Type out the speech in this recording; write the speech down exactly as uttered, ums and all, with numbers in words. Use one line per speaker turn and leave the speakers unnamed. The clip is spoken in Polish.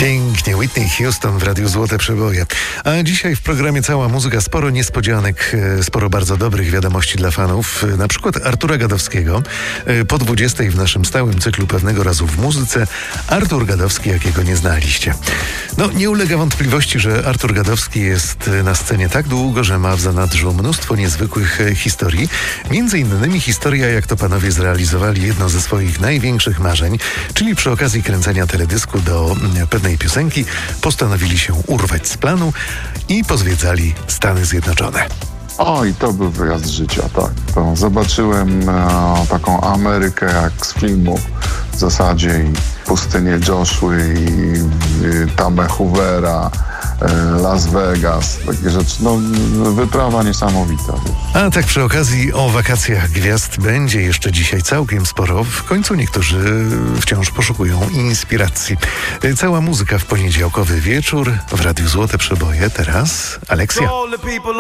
Pięknie, Whitney Houston w Radiu Złote Przeboje. A dzisiaj w programie cała muzyka, sporo niespodzianek, sporo bardzo dobrych wiadomości dla fanów. Na przykład Artura Gadowskiego. Po dwudziestej w naszym stałym cyklu Pewnego razu w muzyce Artur Gadowski, jakiego nie znaliście. No, nie ulega wątpliwości, że Artur Gadowski jest na scenie tak długo, że ma w zanadrzu mnóstwo niezwykłych historii. Między innymi historia, jak to panowie zrealizowali jedno ze swoich największych marzeń, czyli przy okazji kręcenia teledysku do pewnej piosenki postanowili się urwać z planu i pozwiedzali Stany Zjednoczone.
O, i to był wyjazd życia, tak. To zobaczyłem e, taką Amerykę jak z filmu w zasadzie, i pustynię Joshua, i, i Tamę Hoovera, e, Las Vegas, takie rzeczy. No, wyprawa niesamowita. Wiesz.
A tak przy okazji o wakacjach gwiazd będzie jeszcze dzisiaj całkiem sporo. W końcu niektórzy wciąż poszukują inspiracji. Cała muzyka w poniedziałkowy wieczór w Radiu Złote Przeboje. Teraz Aleksja.